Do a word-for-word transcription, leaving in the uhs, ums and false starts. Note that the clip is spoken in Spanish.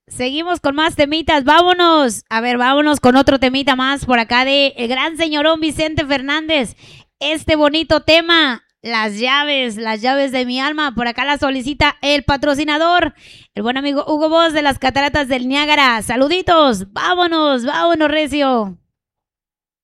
Seguimos con más temitas, vámonos. A ver, vámonos con otro temita más por acá de el gran señorón Vicente Fernández. Este bonito tema, las llaves, las llaves de mi alma. Por acá la solicita el patrocinador, el buen amigo Hugo Boss de las Cataratas del Niágara. Saluditos, vámonos, vámonos, recio.